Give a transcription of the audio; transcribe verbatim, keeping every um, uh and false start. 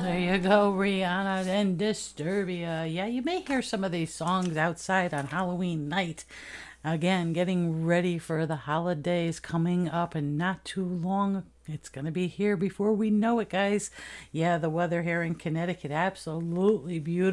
There you go, Rihanna and Disturbia. Yeah, you may hear some of these songs outside on Halloween night. Again, getting ready for the holidays coming up and not too long. It's going to be here before we know it, guys. Yeah, the weather here in Connecticut, absolutely beautiful.